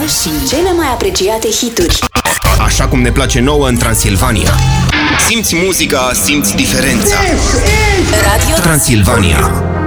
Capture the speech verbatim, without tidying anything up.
și cele mai apreciate hituri. Așa cum ne place nouă în Transilvania. Simți muzica, simți diferența. Radio Transilvania.